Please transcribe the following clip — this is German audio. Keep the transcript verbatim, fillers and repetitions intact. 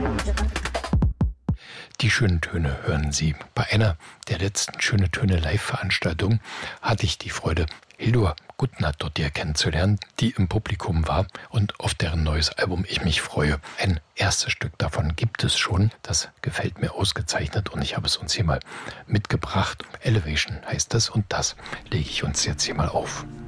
Die schönen Töne hören Sie. Bei einer der letzten Schöne Töne Live-Veranstaltungen hatte ich die Freude, Hildur Gudnadóttir kennenzulernen, die im Publikum war und auf deren neues Album ich mich freue. Ein erstes Stück davon gibt es schon. Das gefällt mir ausgezeichnet und ich habe es uns hier mal mitgebracht. Elevation heißt es und das lege ich uns jetzt hier mal auf.